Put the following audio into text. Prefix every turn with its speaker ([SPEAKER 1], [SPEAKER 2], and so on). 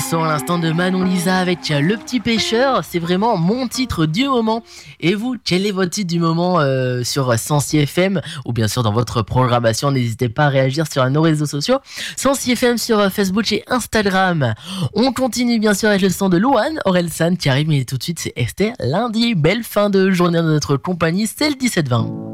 [SPEAKER 1] son à l'instant de Manon Lisa avec Le Petit Pêcheur, c'est vraiment mon titre du moment. Et vous, quel est votre titre du moment sur Sensi FM ou bien sûr dans votre programmation? N'hésitez pas à réagir sur nos réseaux sociaux. Sensi FM sur Facebook et Instagram. On continue bien sûr avec le son de Louane Orelsan qui arrive, mais tout de suite c'est Esther Lundi. Belle fin de journée de notre compagnie, c'est le 17-20.